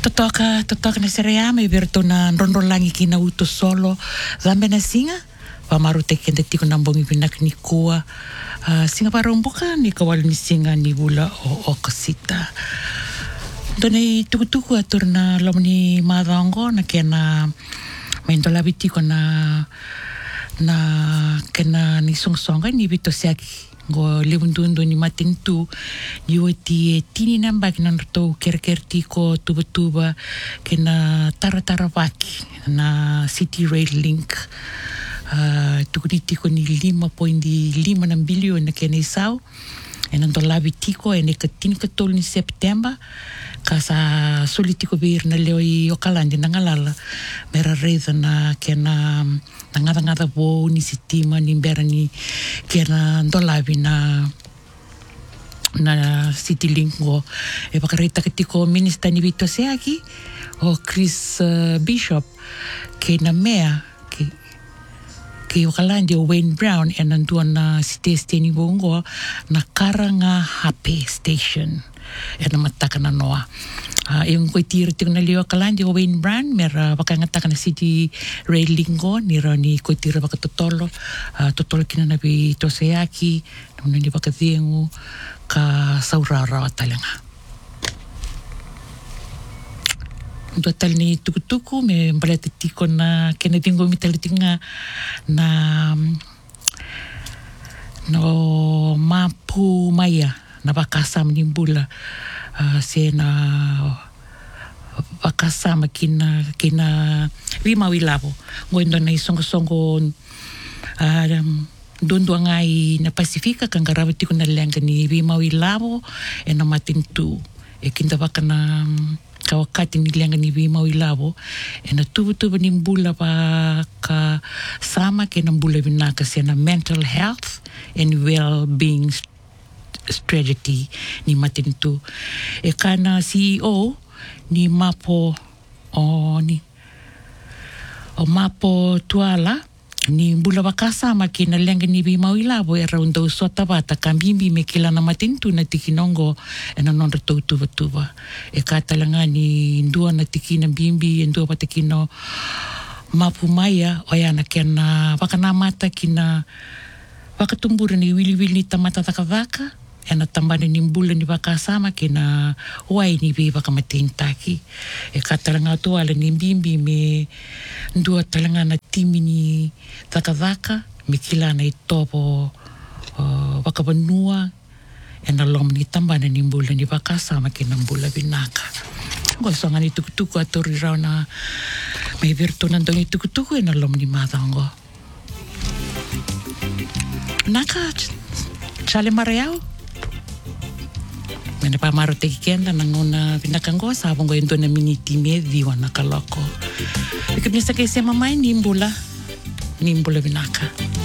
Totoka na sereama i verto na ronrolangi ki na uto solo zambe na singa pamaru te kende tiko na mbongi pinak ni kua singa parombuka ni kawal ni singa ni bula o okasita doni tukutuku atur na lomni madongo na kena mendola bitiko na kena ni songsonga ni bito siaki go lebundundo ni matintu yuati tini namba kina to kerkerti ko tuba kena tara vaki na city rail link tukuniti ko ni 5.5 na billion na kena isau enando labi tiko ene katini katol ni September kasa solitiko bir na leo i okalandi na ngalala mera reza na kena ngada bo ni sitima ni mbera ni kena ndolabi na city link go e bakarita ketiko minister ni Vito Seaki o Chris Bishop kena mea ke okalandi o Wayne Brown e nanduan na site ni bongo na Karanga Hape Station e na mataka na noa yung ko'y tiro na liwa kalandi o Wayne Brown mera wakangata na city rail lingo nira ni ko'y tiro baka totolo kina nabi Toseyaki nung nani baka diengo ka saurara talanga total ni tukutuku me mbalete tiko na kena dingo mitalitinga na no mapu maya na bakasam ni bula sena bakasama kina wima wilabo ngoindo na isongo dondo ngai na Pasifika kangarawa tiko na lenga ni wima wilabo e na matintu e kinda baka na kawakati ni lenga ni wima wilabo e na tubu ni bula pa ka sama kena bula binaka sena mental health and well-being strategy ni matintu e kana CEO ni mapo mapo tuala ni bula bakasa makina lenga ni bima wilabo e raundo sota bata kambimbi me kila na matintu na tikinongo e na non reto tuba e katalanga ni ndua na tikina bimbi e ndua patikino mapu maya o yana kena wakana mata kina wakatumbura ni wili ni tamata takavaka e na tambane ni mbula ni bakasama kena wai ni bi bakamatintaki e katalanga tuala ni bimbi me ndua talanga na timi ni takavaka me kila na itopo bakabanua e na lom ni tambane ni mbula ni bakasama kena mbula binaka gosonga ni tukutuku atori rau na may virtu nando ni tukutuku e na lom ni madango naka chale mareao mena pa maro te kenda nangona pinakango sabong go endo na miniti diwa na kaloko ikimisa kay se mamay nimbula binaka